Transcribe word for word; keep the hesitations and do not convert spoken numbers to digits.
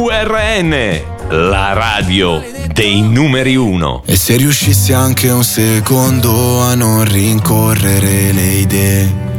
R N, la radio dei numeri uno. E se riuscissi anche un secondo a non rincorrere le idee